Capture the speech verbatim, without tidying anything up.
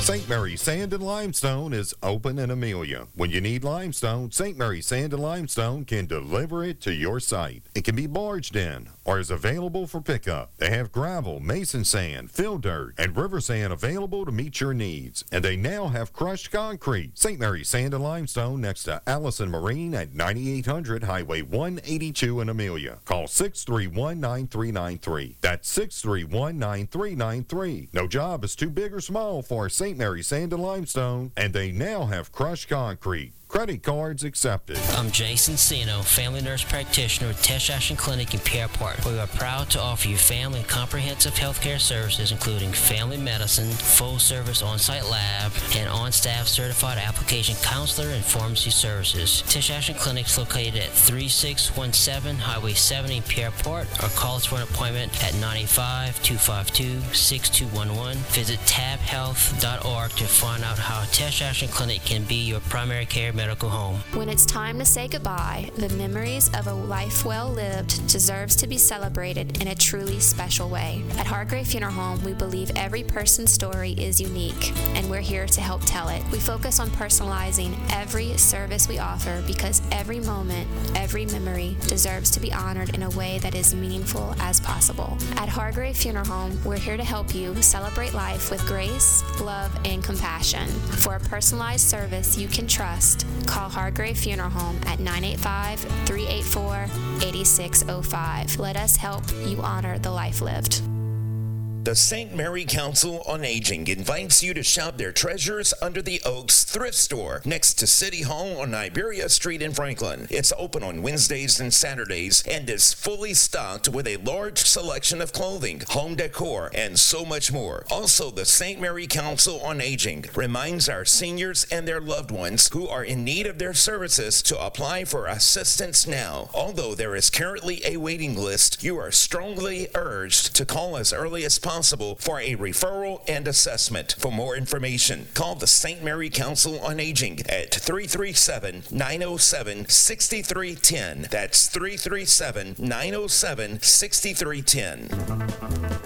Saint Mary Sand and Limestone is open in Amelia. When you need limestone, Saint Mary Sand and Limestone can deliver it to your site. It can be barged in or is available for pickup. They have gravel, mason sand, fill dirt, and river sand available to meet your needs. And they now have crushed concrete. Saint Mary Sand and Limestone next to Allison Marine at ninety-eight hundred Highway one eighty-two in Amelia. Call six three one, nine three nine three. That's six three one, nine three nine three. No job is too big or small for Saint Mary Sand and Limestone, and they now have crushed concrete. Credit cards accepted. I'm Jason Sino, family nurse practitioner with Tesh Ashton Clinic in Pierre Park. We are proud to offer you family and comprehensive healthcare services, including family medicine, full-service on-site lab, and on-staff certified application counselor and pharmacy services. Tesh Ashton Clinic is located at three six one seven Highway seventy in Pierre Park, or call us for an appointment at nine eight five, two five two, six two one one. Visit tab health dot org to find out how Tesh Ashton Clinic can be your primary care medical home. When it's time to say goodbye, the memories of a life well lived deserves to be celebrated in a truly special way. At Hargrave Funeral Home, we believe every person's story is unique, and we're here to help tell it. We focus on personalizing every service we offer because every moment, every memory deserves to be honored in a way that is meaningful as possible. At Hargrave Funeral Home, we're here to help you celebrate life with grace, love, and compassion. For a personalized service you can trust, call Hargrave Funeral Home at nine eight five, three eight four, eight six zero five. Let us help you honor the life lived. The Saint Mary Council on Aging invites you to shop their Treasures Under the Oaks thrift store next to City Hall on Iberia Street in Franklin. It's open on Wednesdays and Saturdays and is fully stocked with a large selection of clothing, home decor, and so much more. Also, the Saint Mary Council on Aging reminds our seniors and their loved ones who are in need of their services to apply for assistance now. Although there is currently a waiting list, you are strongly urged to call as early as possible possible for a referral and assessment. For more information, call the Saint Mary Council on Aging at three three seven, nine zero seven, six three one zero. That's three three seven, nine zero seven, six three one zero.